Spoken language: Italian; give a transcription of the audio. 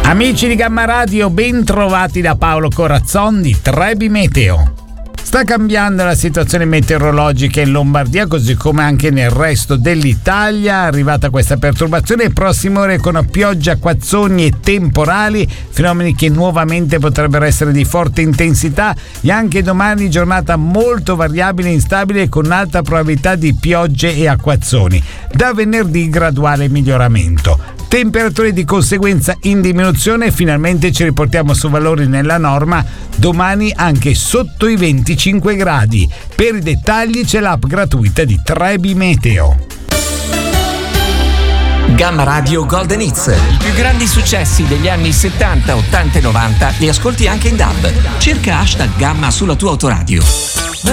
Amici di Gamma Radio, ben trovati da Paolo Corazzon di Trebi Meteo. Sta cambiando la situazione meteorologica in Lombardia, così come anche nel resto dell'Italia. È arrivata questa perturbazione e prossime ore con pioggia, acquazzoni e temporali, fenomeni che nuovamente potrebbero essere di forte intensità, e anche domani giornata molto variabile e instabile con alta probabilità di piogge e acquazzoni. Da venerdì graduale miglioramento. Temperature di conseguenza in diminuzione e finalmente ci riportiamo su valori nella norma, domani anche sotto i 25 gradi. Per i dettagli c'è l'app gratuita di Trebi Meteo. Gamma Radio Golden Hits, i più grandi successi degli anni 70, 80 e 90 li ascolti anche in DAB. Cerca #Gamma sulla tua autoradio.